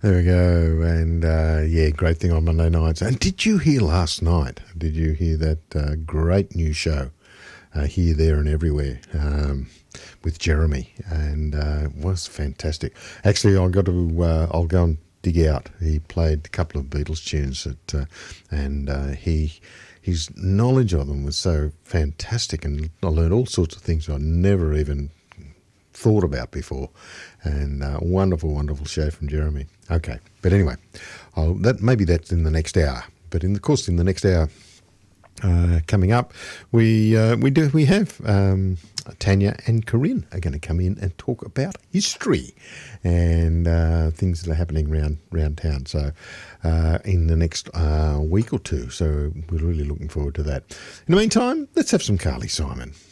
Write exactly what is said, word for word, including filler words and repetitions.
There we go. And uh, yeah, great thing on Monday nights. And did you hear last night? Did you hear that uh, great new show, uh, Here, There and Everywhere, um, with Jeremy? And uh, it was fantastic. Actually, I got to. Uh, I'll go and dig out. He played a couple of Beatles tunes, that, uh, and uh, he his knowledge of them was so fantastic, and I learned all sorts of things I never even thought about before. And uh, wonderful, wonderful show from Jeremy. Okay, but anyway, I'll, that maybe that's in the next hour. But in the course, in the next hour uh, coming up, we uh, we do we have um, Tanya and Corinne are going to come in and talk about history and uh, things that are happening around around town. So uh, in the next uh, week or two. So we're really looking forward to that. In the meantime, let's have some Carly Simon.